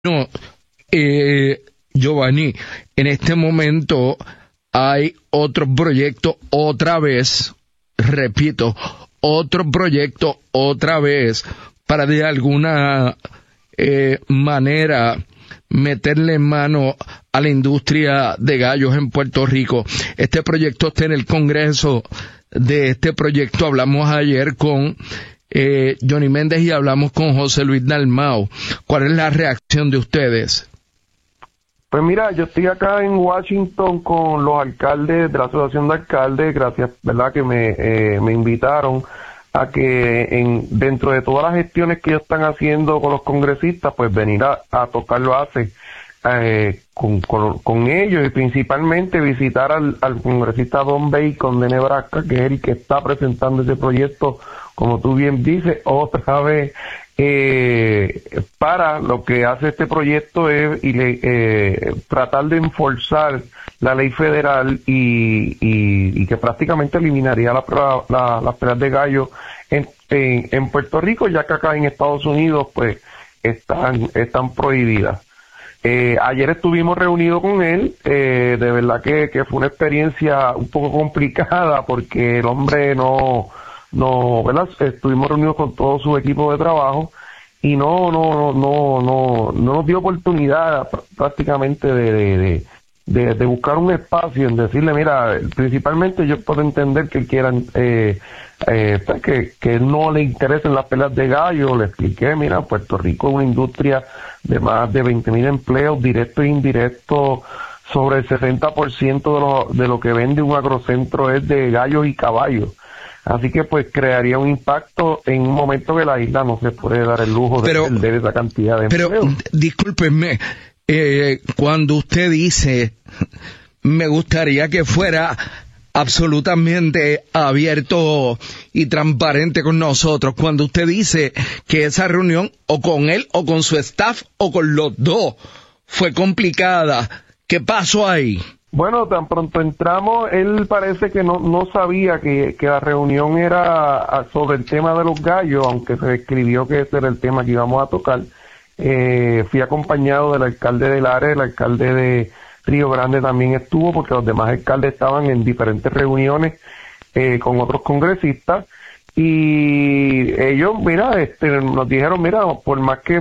No, Giovanni, en este momento hay otro proyecto otra vez, repito, otro proyecto otra vez para de alguna manera meterle mano a la industria de gallos en Puerto Rico. Este proyecto está en el Congreso. De este proyecto hablamos ayer con Johnny Méndez y hablamos con José Luis Dalmau. ¿Cuál es la reacción de ustedes? Pues mira, yo estoy acá en Washington con los alcaldes de la Asociación de Alcaldes, gracias, ¿verdad?, que me invitaron a que dentro de todas las gestiones que ellos están haciendo con los congresistas, pues venir a tocar lo hace con ellos, y principalmente visitar al congresista Don Bacon de Nebraska, que es el que está presentando ese proyecto, como tú bien dices, otra vez. Para lo que hace este proyecto es tratar de enforzar la ley federal y que prácticamente eliminaría las peleas de gallo en Puerto Rico, ya que acá en Estados Unidos pues están prohibidas. Ayer estuvimos reunidos con él, de verdad que fue una experiencia un poco complicada porque el hombre no, ¿verdad? Estuvimos reunidos con todo su equipo de trabajo y no nos dio oportunidad prácticamente de buscar un espacio en decirle, mira, principalmente yo puedo entender que quieran, que no le interesen las peleas de gallo. Le expliqué, mira, Puerto Rico es una industria de más de 20,000 empleos, directos e indirectos. Sobre el 60% de lo que vende un agrocentro es de gallos y caballos. Así que pues crearía un impacto en un momento que la isla no se puede dar el lujo de perder esa cantidad de empleos. Pero discúlpenme, cuando usted dice me gustaría que fuera absolutamente abierto y transparente con nosotros, cuando usted dice que esa reunión o con él o con su staff o con los dos fue complicada, ¿qué pasó ahí? Bueno, tan pronto entramos, él parece que no sabía que la reunión era sobre el tema de los gallos, aunque se escribió que ese era el tema que íbamos a tocar. Fui acompañado del alcalde de Lares, el alcalde de Río Grande también estuvo, porque los demás alcaldes estaban en diferentes reuniones con otros congresistas. Y ellos, mira, nos dijeron, mira, por más que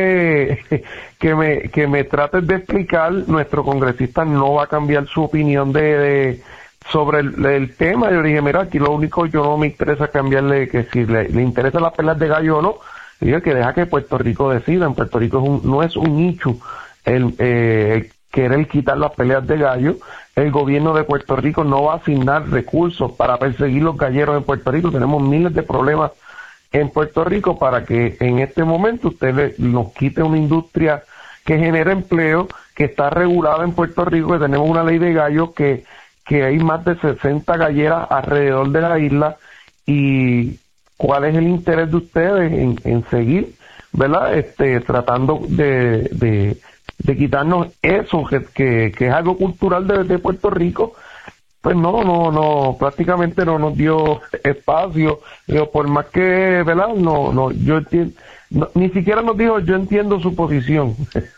me trates de explicar, nuestro congresista no va a cambiar su opinión sobre el tema. Yo le dije, mira, aquí lo único, yo no me interesa cambiarle, que si le interesa las peleas de gallo o no, digo que deja que Puerto Rico decida. En Puerto Rico no es un nicho el querer quitar las peleas de gallo. El gobierno de Puerto Rico no va a asignar recursos para perseguir los galleros en Puerto Rico. Tenemos miles de problemas en Puerto Rico para que en este momento usted nos quite una industria que genera empleo, que está regulada en Puerto Rico, que tenemos una ley de gallos, que hay más de 60 galleras alrededor de la isla. Y ¿cuál es el interés de ustedes en seguir, ¿verdad?, tratando de quitarnos eso que es algo cultural de Puerto Rico? Pues no, prácticamente no nos dio espacio. Digo, por más que, ¿verdad?, yo entiendo, ni siquiera nos dijo, yo entiendo su posición.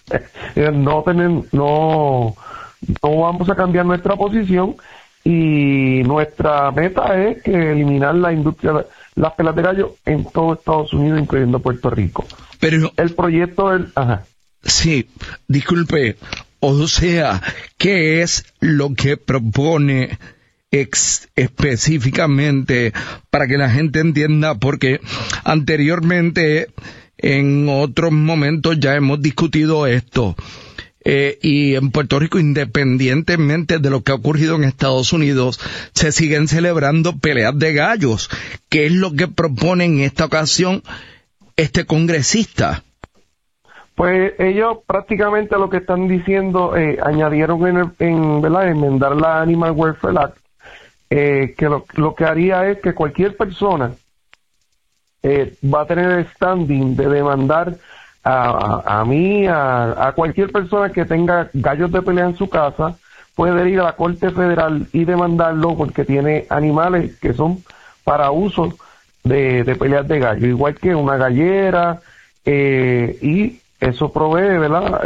No vamos a cambiar nuestra posición, y nuestra meta es que eliminar la industria, las peleas de gallo en todo Estados Unidos, incluyendo Puerto Rico. Pero el proyecto Sí, disculpe, o sea, ¿qué es lo que propone específicamente para que la gente entienda? Porque anteriormente, en otros momentos ya hemos discutido esto, y en Puerto Rico, independientemente de lo que ha ocurrido en Estados Unidos, se siguen celebrando peleas de gallos. ¿Qué es lo que propone en esta ocasión este congresista? Pues ellos prácticamente lo que están diciendo, añadieron ¿verdad?, enmendar la Animal Welfare Act, que lo que haría es que cualquier persona va a tener el standing de demandar a mí, a cualquier persona que tenga gallos de pelea en su casa, puede ir a la Corte Federal y demandarlo porque tiene animales que son para uso de peleas de gallo, igual que una gallera, y eso provee, ¿verdad?